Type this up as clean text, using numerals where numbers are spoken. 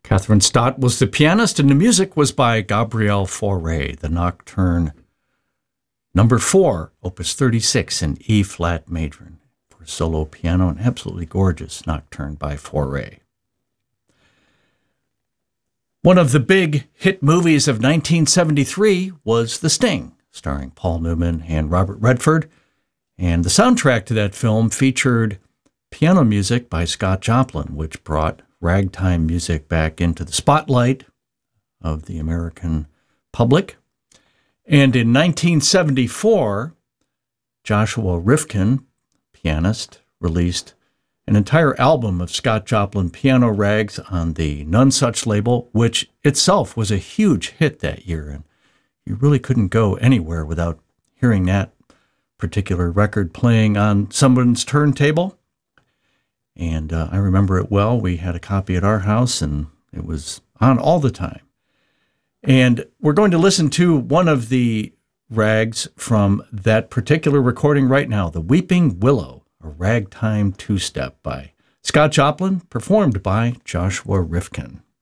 Catherine Stott was the pianist, and the music was by Gabriel Fauré, the Nocturne Number 4, Opus 36 in E-flat major for solo piano, an absolutely gorgeous nocturne by Fauré. One of the big hit movies of 1973 was The Sting, starring Paul Newman and Robert Redford, and the soundtrack to that film featured piano music by Scott Joplin, which brought ragtime music back into the spotlight of the American public. And in 1974, Joshua Rifkin, pianist, released an entire album of Scott Joplin piano rags on the None Such label, which itself was a huge hit that year. And you really couldn't go anywhere without hearing that particular record playing on someone's turntable. And I remember it well. We had a copy at our house, and it was on all the time. And we're going to listen to one of the rags from that particular recording right now, The Weeping Willow, a ragtime two-step by Scott Joplin, performed by Joshua Rifkin.